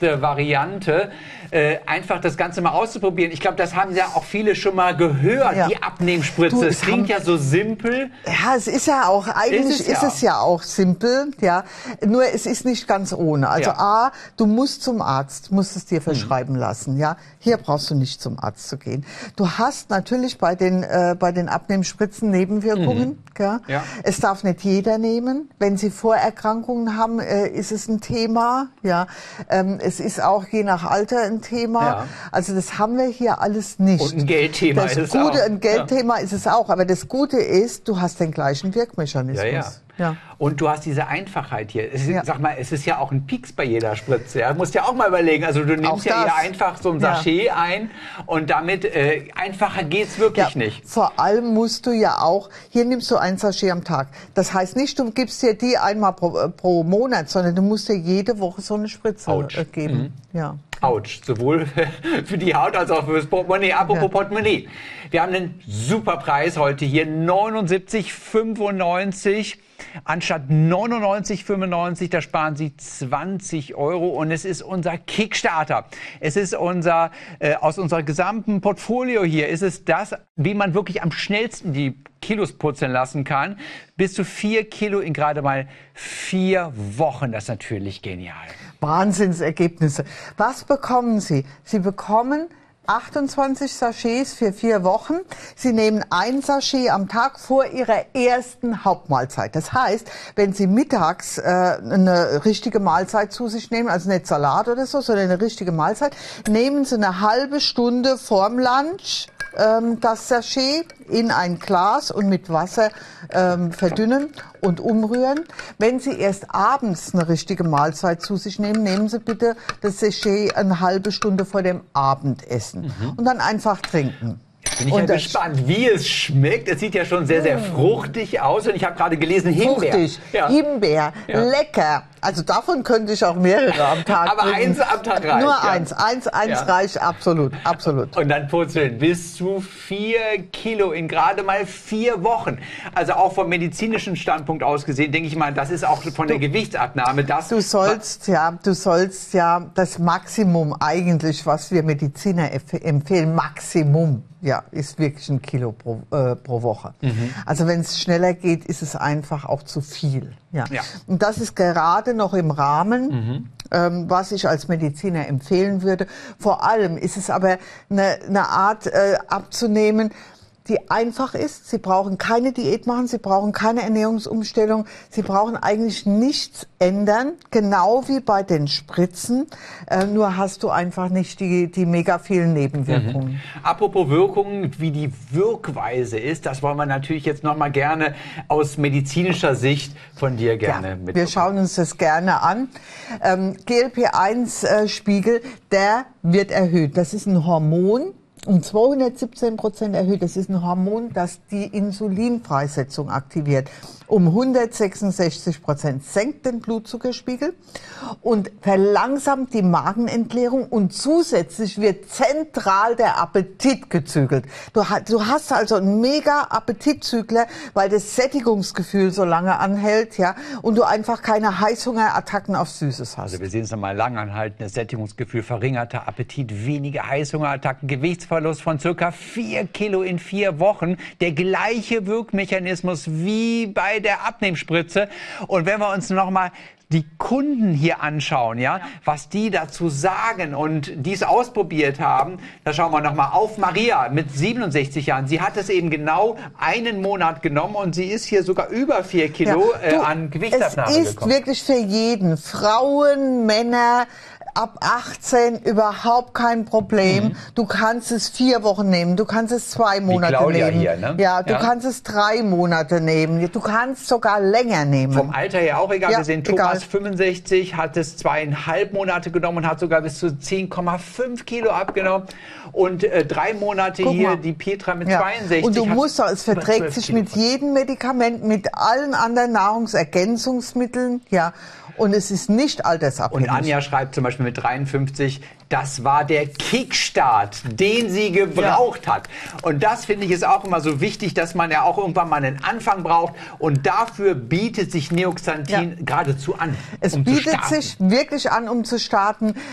einfachste Variante, einfach das Ganze mal auszuprobieren. Ich glaube, das haben ja auch viele schon mal gehört, die Abnehmspritze. Es klingt ja so simpel. Ja, es ist ja auch, eigentlich ist es ja auch simpel, ja. Nur es ist nicht ganz ohne. Also A, du musst zum Arzt, musst es dir verschreiben lassen, ja. Hier brauchst du nicht zum Arzt zu gehen. Du hast natürlich bei den Abnehmspritzen Nebenwirkungen, ja. Es darf nicht jeder nehmen. Wenn sie Vorerkrankungen haben, ist es ein Thema, ja. Es ist auch je nach Alter ein Thema. Ja. Also das haben wir hier alles nicht. Und ein Geldthema ist es auch. Ein Geldthema ist es auch. Aber das Gute ist, du hast den gleichen Wirkmechanismus. Ja. Und du hast diese Einfachheit hier. Sag mal, es ist ja auch ein Pieks bei jeder Spritze. Ja? Du musst ja auch mal überlegen. Also du nimmst ja hier einfach so ein Sachet ein und damit einfacher geht's wirklich nicht. Vor allem musst du ja auch, hier nimmst du ein Sachet am Tag. Das heißt nicht, du gibst dir die einmal pro Monat, sondern du musst dir jede Woche so eine Spritze geben. Ja. Autsch, sowohl für die Haut als auch fürs Portemonnaie. Apropos Portemonnaie. Wir haben einen super Preis heute hier, 79,95 anstatt 99,95. Da sparen Sie 20 Euro und es ist unser Kickstarter. Es ist unser, aus unserem gesamten Portfolio hier, ist es das, wie man wirklich am schnellsten die Kilos purzeln lassen kann. Bis zu 4 Kilo in gerade mal 4 Wochen. Das ist natürlich genial. Wahnsinnsergebnisse. Was bekommen Sie? Sie bekommen 28 Sachets für 4 Wochen. Sie nehmen ein Sachet am Tag vor Ihrer ersten Hauptmahlzeit. Das heißt, wenn Sie mittags eine richtige Mahlzeit zu sich nehmen, also nicht Salat oder so, sondern eine richtige Mahlzeit, nehmen Sie eine halbe Stunde vorm Lunch das Sachet in ein Glas und mit Wasser verdünnen und umrühren. Wenn Sie erst abends eine richtige Mahlzeit zu sich nehmen, nehmen Sie bitte das Sachet eine halbe Stunde vor dem Abendessen und dann einfach trinken. Bin ich ja gespannt, wie es schmeckt. Es sieht ja schon sehr, sehr fruchtig aus. Und ich habe gerade gelesen, Himbeer. Fruchtig, Himbeer, lecker. Also davon könnte ich auch mehrere am Tag Aber trinken. eins am Tag reicht. Nur eins reicht absolut. Und dann purzeln bis zu 4 Kilo in gerade mal 4 Wochen. Also auch vom medizinischen Standpunkt aus gesehen, denke ich mal, das ist auch von der Gewichtsabnahme das. Du sollst ja das Maximum eigentlich, was wir Mediziner empfehlen, Maximum. Ja, ist wirklich 1 Kilo pro Woche. Also wenn es schneller geht, ist es einfach auch zu viel. Ja. Und das ist gerade noch im Rahmen, was ich als Mediziner empfehlen würde. Vor allem ist es aber eine Art abzunehmen, die einfach ist. Sie brauchen keine Diät machen, Sie brauchen keine Ernährungsumstellung, Sie brauchen eigentlich nichts ändern, genau wie bei den Spritzen, nur hast du einfach nicht die mega vielen Nebenwirkungen. Apropos Wirkungen, wie die Wirkweise ist, das wollen wir natürlich jetzt noch mal gerne aus medizinischer Sicht von dir gerne mitbekommen. Wir schauen uns das gerne an. GLP-1-Spiegel, der wird erhöht. Das ist ein Hormon, um 217% erhöht. Das ist ein Hormon, das die Insulinfreisetzung aktiviert. Um 166% senkt den Blutzuckerspiegel und verlangsamt die Magenentleerung und zusätzlich wird zentral der Appetit gezügelt. Du hast also einen mega Appetitzügler, weil das Sättigungsgefühl so lange anhält, ja, und du einfach keine Heißhungerattacken auf Süßes hast. Also wir sehen es nochmal, langanhaltendes Sättigungsgefühl, verringerter Appetit, weniger Heißhungerattacken, Gewichtsverlust von circa 4 Kilo in 4 Wochen. Der gleiche Wirkmechanismus wie bei der Abnehmspritze. Und wenn wir uns nochmal die Kunden hier anschauen, was die dazu sagen und dies ausprobiert haben, da schauen wir nochmal auf Maria mit 67 Jahren. Sie hat es eben genau einen Monat genommen und sie ist hier sogar über 4 Kilo an Gewichtsabnahme gekommen. Es ist wirklich für jeden, Frauen, Männer, ab 18 überhaupt kein Problem. Du kannst es 4 Wochen nehmen, du kannst es 2 Monate Claudia nehmen. Hier, ne? Ja, du kannst es 3 Monate nehmen. Du kannst sogar länger nehmen. Vom Alter her auch egal. Wir sehen, Thomas 65 hat es 2,5 Monate genommen und hat sogar bis zu 10,5 Kilo abgenommen. Und 3 Monate hier die Petra mit 62. Und du musst auch, es verträgt sich mit jedem Medikament, mit allen anderen Nahrungsergänzungsmitteln, und es ist nicht altersabhängig. Und Anja schreibt zum Beispiel mit 53, das war der Kickstart, den sie gebraucht hat. Und das finde ich ist auch immer so wichtig, dass man ja auch irgendwann mal einen Anfang braucht. Und dafür bietet sich Neoxanthin geradezu an. Es bietet sich wirklich an, um zu starten.